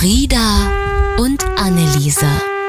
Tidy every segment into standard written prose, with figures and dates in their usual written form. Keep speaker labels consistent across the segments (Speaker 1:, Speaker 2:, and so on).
Speaker 1: Frieda und Anneliese.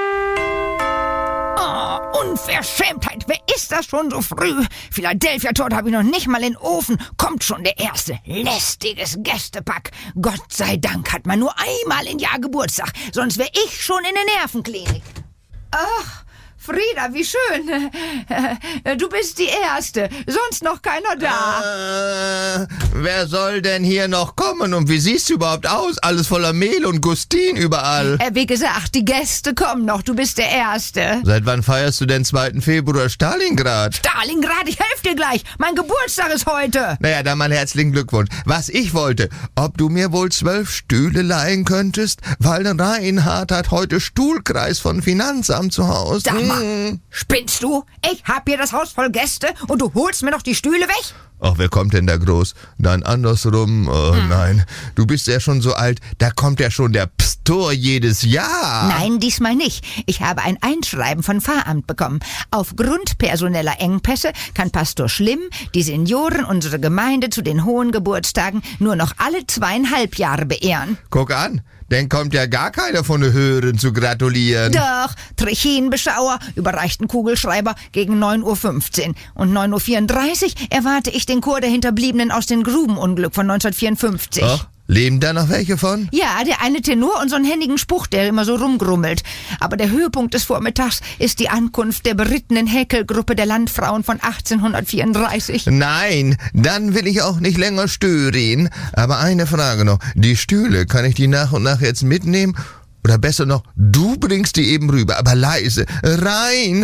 Speaker 2: Oh, Unverschämtheit. Wer ist das schon so früh? Philadelphia-Torte habe ich noch nicht mal in den Ofen. Kommt schon der erste. Lästiges Gästepack. Gott sei Dank hat man nur einmal im Jahr Geburtstag. Sonst wäre ich schon in der Nervenklinik. Ach, Frieda, wie schön. Du bist die Erste. Sonst noch keiner da.
Speaker 3: Wer soll denn hier noch kommen? Und wie siehst du überhaupt aus? Alles voller Mehl und Gustin überall.
Speaker 2: Wie gesagt, die Gäste kommen noch. Du bist der Erste.
Speaker 3: Seit wann feierst du denn 2. Februar Stalingrad?
Speaker 2: Stalingrad, ich helfe dir gleich. Mein Geburtstag ist heute.
Speaker 3: Naja, dann mal herzlichen Glückwunsch. Was ich wollte, ob du mir wohl 12 Stühle leihen könntest? Weil Reinhard hat heute Stuhlkreis von Finanzamt zu Hause.
Speaker 2: Sag mal, spinnst du? Ich hab hier das Haus voll Gäste und du holst mir noch die Stühle weg?
Speaker 3: Ach, wer kommt denn da groß? Dann andersrum. Oh nein, du bist ja schon so alt, da kommt ja schon der Pstor jedes Jahr.
Speaker 2: Nein, diesmal nicht. Ich habe ein Einschreiben von Pfarramt bekommen. Aufgrund personeller Engpässe kann Pastor Schlimm die Senioren unserer Gemeinde zu den hohen Geburtstagen nur noch alle 2,5 Jahre beehren.
Speaker 3: Guck an, dann kommt ja gar keiner von den Höheren zu gratulieren.
Speaker 2: Doch, Trechinenbeschauer überreicht einen Kugelschreiber gegen 9:15 Uhr. Und 9:34 Uhr erwarte ich den Chor der Hinterbliebenen aus dem Grubenunglück von 1954.
Speaker 3: Ach, leben da noch welche von?
Speaker 2: Ja, der eine Tenor und so einen händigen Spruch, der immer so rumgrummelt. Aber der Höhepunkt des Vormittags ist die Ankunft der berittenen Häkelgruppe der Landfrauen von 1834.
Speaker 3: Nein, dann will ich auch nicht länger stören. Aber eine Frage noch. Die Stühle, kann ich die nach und nach jetzt mitnehmen? Oder besser noch, du bringst die eben rüber, aber leise. Rein!